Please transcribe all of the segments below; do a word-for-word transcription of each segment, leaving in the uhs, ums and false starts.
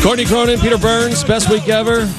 Courtney Cronin, Peter Burns, best week ever. Uh,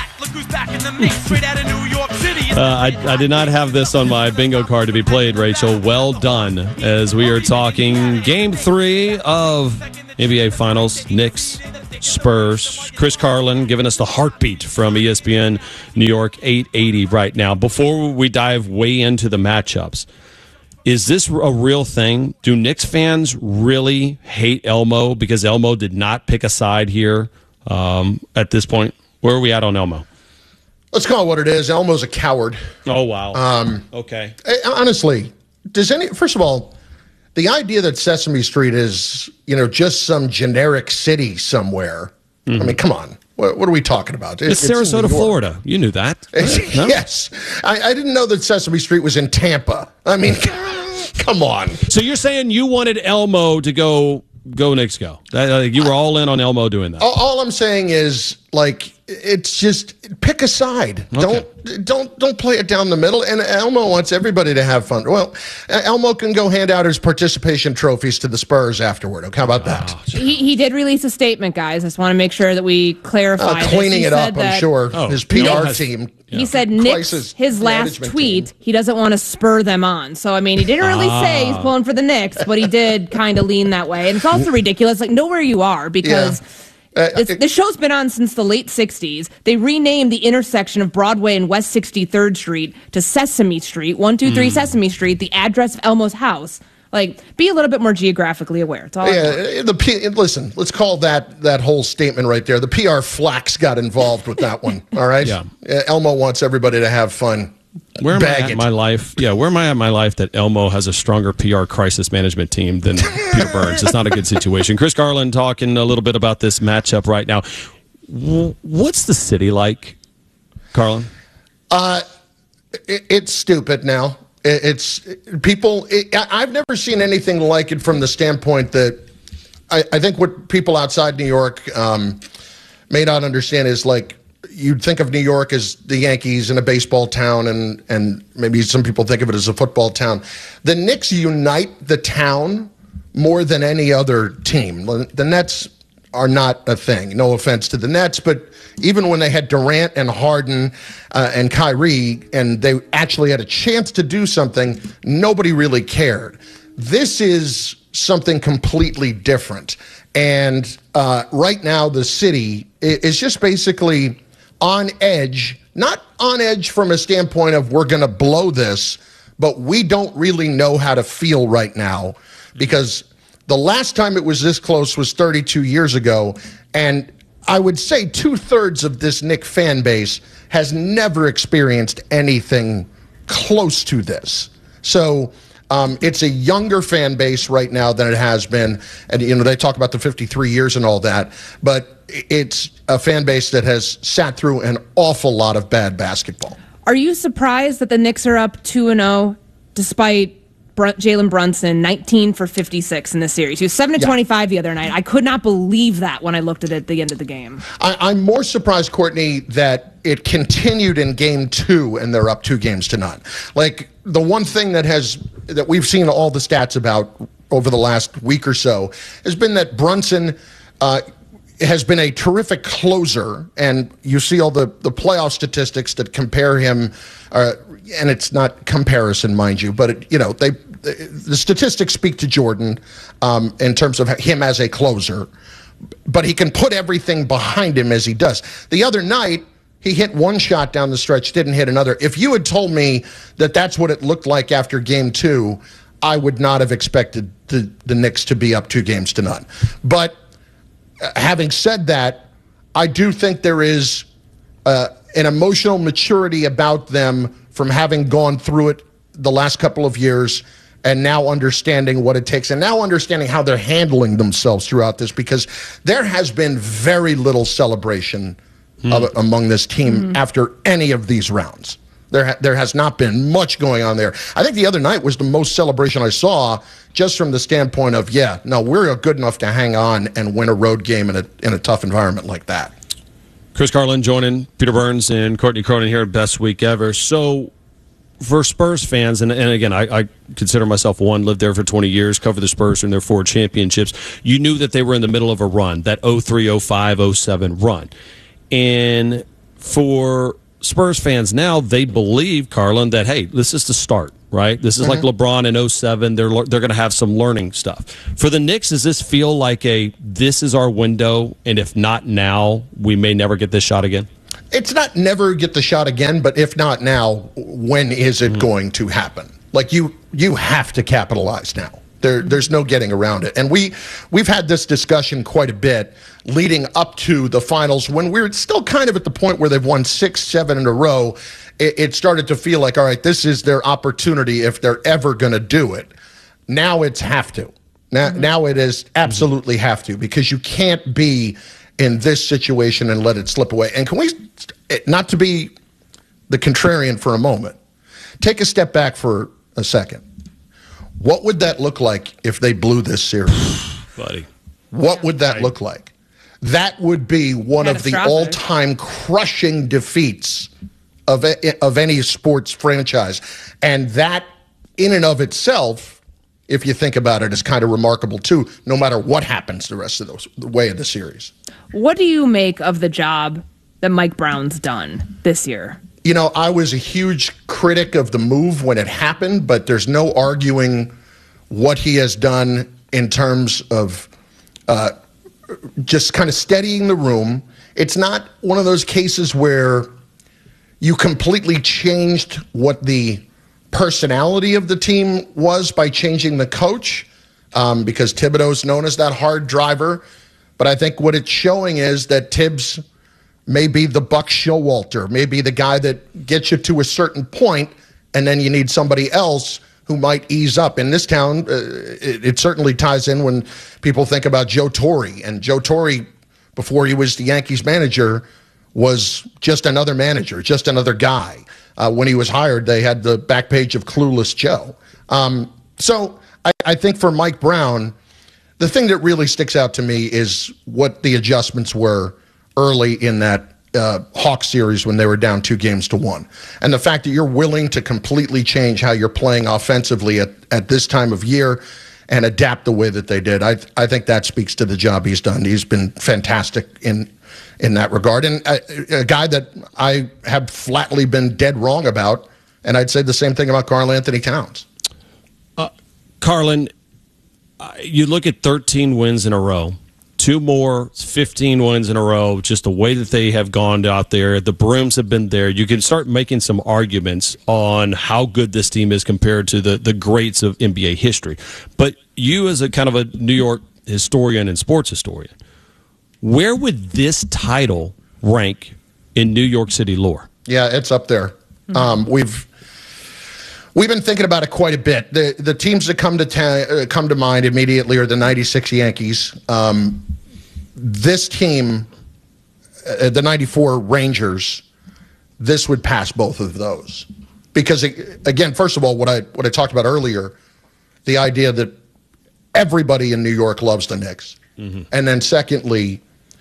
I, I did not have this on my bingo card to be played, Rachel. Well done, as we are talking game three of N B A Finals. Knicks, Spurs. Chris Carlin giving us the heartbeat from E S P N New York eight eighty right now. Before we dive way into the matchups, is this a real thing? Do Knicks fans really hate Elmo because Elmo did not pick a side here um, at this point? Where are we at on Elmo? Let's call it what it is. Elmo's a coward. Oh, wow. Um, okay. Honestly, does any, first of all, the idea that Sesame Street is, you know, just some generic city somewhere. Mm-hmm. I mean, come on. What, what are we talking about? It, it's, it's Sarasota, Florida. You knew that. Right? No? Yes. I, I didn't know that Sesame Street was in Tampa. I mean, come on. So you're saying you wanted Elmo to go, go Knicks go. That, uh, you were all in on Elmo doing that. All, all I'm saying is, like, it's just pick a side. Okay. Don't don't don't play it down the middle. And Elmo wants everybody to have fun. Well, Elmo can go hand out his participation trophies to the Spurs afterward. Okay, how about that? Oh, he he did release a statement, guys. I just want to make sure that we clarify. Uh, cleaning it up, I'm sure. Oh, his P R has, team. He yeah. said Knicks, his last tweet, team. He doesn't want to spur them on. So, I mean, he didn't really ah. say he's pulling for the Knicks, but he did kind of lean that way. And it's also ridiculous. Like, know where you are because... Yeah. Uh, it, the show's been on since the late sixties. They renamed the intersection of Broadway and West sixty-third Street to Sesame Street, one two three mm. Sesame Street, the address of Elmo's house. Like, be a little bit more geographically aware. It's all yeah, the P, listen, let's call that that whole statement right there. The P R flax got involved with that one, all right? Yeah. Uh, Elmo wants everybody to have fun. Where am Bag I at it. in my life? Yeah, where am I at in my life that Elmo has a stronger P R crisis management team than Peter Burns? It's not a good situation. Chris Carlin talking a little bit about this matchup right now. What's the city like, Carlin? Uh, it, it's stupid now. It, it's people. It, I've never seen anything like it from the standpoint that I, I think what people outside New York um, may not understand is like. You'd think of New York as the Yankees and a baseball town, and, and maybe some people think of it as a football town. The Knicks unite the town more than any other team. The Nets are not a thing. No offense to the Nets, but even when they had Durant and Harden uh, and Kyrie, and they actually had a chance to do something, nobody really cared. This is something completely different. And uh, right now, the city is just basically on edge, not on edge from a standpoint of we're going to blow this, but we don't really know how to feel right now because the last time it was this close was thirty-two years ago. And I would say two-thirds of this Knicks fan base has never experienced anything close to this. So um, it's a younger fan base right now than it has been. And, you know, they talk about the fifty-three years and all that, but it's a fan base that has sat through an awful lot of bad basketball. Are you surprised that the Knicks are up two and oh despite Br- Jalen Brunson nineteen for fifty-six in this series? He was seven to yeah. twenty-five the other night. I could not believe that when I looked at it at the end of the game. I, I'm more surprised, Courtney, that it continued in game two and they're up two games to none. Like the one thing that has that we've seen all the stats about over the last week or so has been that Brunson uh, has been a terrific closer, and you see all the, the playoff statistics that compare him, uh, and it's not comparison, mind you, but it, you know they the statistics speak to Jordan um, in terms of him as a closer, but he can put everything behind him as he does. The other night, he hit one shot down the stretch, didn't hit another. If you had told me that that's what it looked like after game two, I would not have expected the, the Knicks to be up two games to none. But having said that, I do think there is uh, an emotional maturity about them from having gone through it the last couple of years and now understanding what it takes and now understanding how they're handling themselves throughout this, because there has been very little celebration mm. of, among this team mm-hmm. after any of these rounds. There, ha- there has not been much going on there. I think the other night was the most celebration I saw, just from the standpoint of, yeah, no, we're good enough to hang on and win a road game in a in a tough environment like that. Chris Carlin joining Peter Burns and Courtney Cronin here at Best Week Ever. So for Spurs fans, and, and again, I, I consider myself one, lived there for twenty years, covered the Spurs in their four championships. You knew that they were in the middle of a run, that oh three, oh five, oh seven run. And for Spurs fans now, they believe, Carlin, that, hey, this is the start, right? This is mm-hmm. like LeBron in oh seven. They're, they're going to have some learning stuff. For the Knicks, does this feel like a, this is our window, and if not now, we may never get this shot again? It's not never get the shot again, but if not now, when is it mm-hmm. going to happen? Like, you you have to capitalize now. There, there's no getting around it. And we, we've had this discussion quite a bit leading up to the finals when we're still kind of at the point where they've won six, seven in a row. It, it started to feel like, all right, this is their opportunity if they're ever going to do it. Now it's have to. Now, mm-hmm. now it is absolutely have to, because you can't be in this situation and let it slip away. And can we, not to be the contrarian for a moment, take a step back for a second. What would that look like if they blew this series? Buddy. What would that look like? That would be one of the all-time crushing defeats of, of any sports franchise. And that, in and of itself, if you think about it, is kind of remarkable, too, no matter what happens the rest of those, the way of the series. What do you make of the job that Mike Brown's done this year? You know, I was a huge critic of the move when it happened, but there's no arguing what he has done in terms of uh, just kind of steadying the room. It's not one of those cases where you completely changed what the personality of the team was by changing the coach, um, because Thibodeau's known as that hard driver. But I think what it's showing is that Tibbs maybe the Buck Showalter, maybe the guy that gets you to a certain point, and then you need somebody else who might ease up. In this town, uh, it, it certainly ties in when people think about Joe Torre. And Joe Torre, before he was the Yankees manager, was just another manager, just another guy. Uh, when he was hired, they had the back page of Clueless Joe. Um, so I, I think for Mike Brown, the thing that really sticks out to me is what the adjustments were early in that uh, Hawks series when they were down two games to one. And the fact that you're willing to completely change how you're playing offensively at, at this time of year and adapt the way that they did, I I think that speaks to the job he's done. He's been fantastic in in that regard. And a, a guy that I have flatly been dead wrong about, and I'd say the same thing about Karl-Anthony Towns. Uh, Carlin, uh, you look at thirteen wins in a row. Two more, fifteen wins in a row, just the way that they have gone out there. The brooms have been there. You can start making some arguments on how good this team is compared to the, the greats of N B A history. But you, as a kind of a New York historian and sports historian, where would this title rank in New York City lore? Yeah, it's up there. Mm-hmm. Um, we've we've been thinking about it quite a bit. The the teams that come to ta- uh, come to mind immediately are the ninety-six Yankees. Um, this team, uh, the ninety-four Rangers, this would pass both of those. Because, again, first of all, what I what I talked about earlier, the idea that everybody in New York loves the Knicks. Mm-hmm. And then secondly,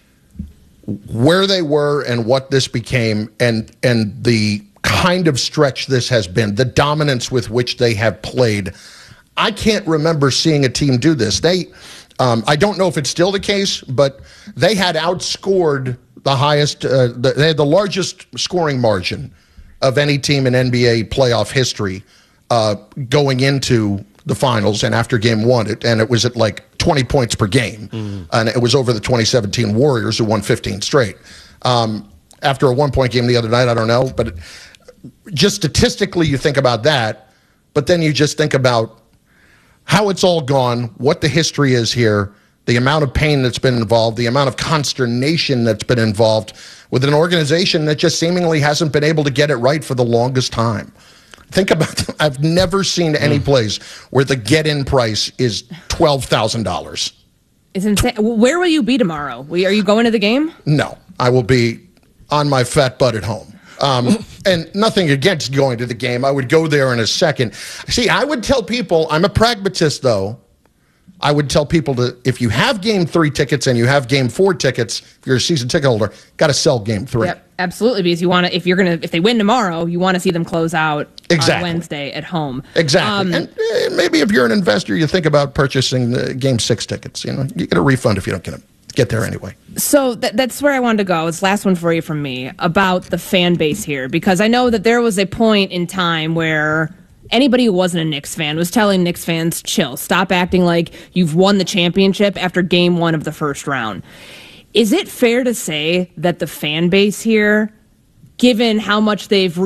where they were and what this became, and and the kind of stretch this has been, the dominance with which they have played. I can't remember seeing a team do this. They, um, I don't know if it's still the case, but they had outscored the highest, uh, the, they had the largest scoring margin of any team in N B A playoff history uh, going into the finals and after game one, it, and it was at like twenty points per game. Mm-hmm. And it was over the twenty seventeen Warriors, who won fifteen straight. Um, after a one-point game the other night, I don't know, but it, just statistically, you think about that, but then you just think about how it's all gone, what the history is here, the amount of pain that's been involved, the amount of consternation that's been involved with an organization that just seemingly hasn't been able to get it right for the longest time. Think about them. I've never seen any place where the get-in price is twelve thousand dollars. It's insane. Where will you be tomorrow? Are you going to the game? No, I will be on my fat butt at home. Um, and nothing against going to the game. I would go there in a second. See, I would tell people, I'm a pragmatist, though. I would tell people to, if you have game three tickets and you have game four tickets, if you're a season ticket holder, got to sell game three. Yep, absolutely. Because you want to, if you're going to, if they win tomorrow, you want to see them close out exactly. on Wednesday at home. Exactly. Um, and uh, maybe if you're an investor, you think about purchasing the game six tickets. You know, you get a refund if you don't get them. Get there anyway. So th- that's where I wanted to go. It's the last one for you from me about the fan base here, because I know that there was a point in time where anybody who wasn't a Knicks fan was telling Knicks fans, chill, stop acting like you've won the championship after game one of the first round. Is it fair to say that the fan base here, given how much they've